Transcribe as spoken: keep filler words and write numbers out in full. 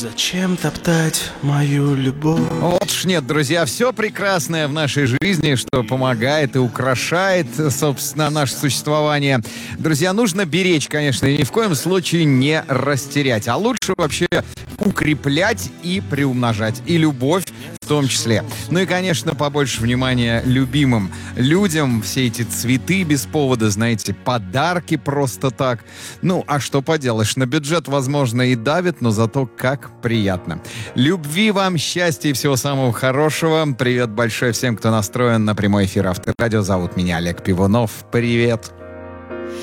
Зачем топтать мою любовь? Вот ж нет, друзья, все прекрасное в нашей жизни, что помогает и украшает, собственно, наше существование. Друзья, нужно беречь, конечно, и ни в коем случае не растерять. А лучше вообще укреплять и приумножать. И любовь в том числе. Ну и, конечно, побольше внимания любимым людям. Все эти цветы без повода, знаете, подарки просто так. Ну, а что поделаешь, на бюджет, возможно, и давит, но зато как приятно. Любви вам, счастья и всего самого хорошего. Привет большой всем, кто настроен на прямой эфир Авторадио. Зовут меня Олег Пивунов. Привет.